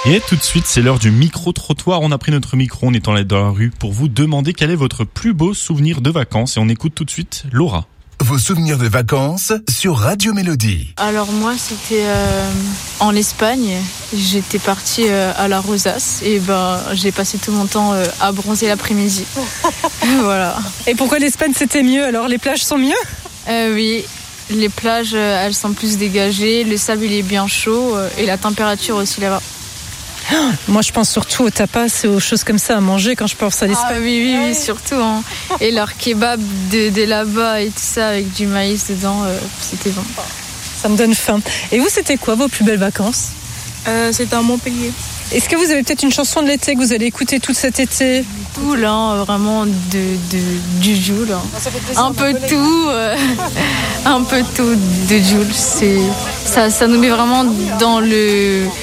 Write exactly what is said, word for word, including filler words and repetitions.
Et tout de suite, c'est l'heure du micro-trottoir. On a pris notre micro, on est dans la, dans la rue pour vous demander quel est votre plus beau souvenir de vacances. Et on écoute tout de suite Laura. Vos souvenirs de vacances sur Radio Mélodie. Alors moi, c'était euh, en Espagne. J'étais partie euh, à la Rosas et ben j'ai passé tout mon temps euh, à bronzer l'après-midi. Voilà. Et pourquoi l'Espagne c'était mieux? Alors les plages sont mieux? euh, Oui, les plages euh, elles sont plus dégagées, le sable il est bien chaud euh, et la température aussi là-bas. Moi, je pense surtout aux tapas et aux choses comme ça à manger quand je pense à l'Espagne. Ah oui, oui, oui, surtout. Hein. Et leur kebab de, de là-bas et tout ça avec du maïs dedans, euh, c'était bon. Ça me donne faim. Et vous, c'était quoi vos plus belles vacances? euh, C'était à Montpellier. Est-ce que vous avez peut-être une chanson de l'été que vous allez écouter tout cet été? Tout là, vraiment de, de, du Jul. Hein. Un peu tout, euh, un peu tout de Jul. C'est, ça, ça nous met vraiment dans le...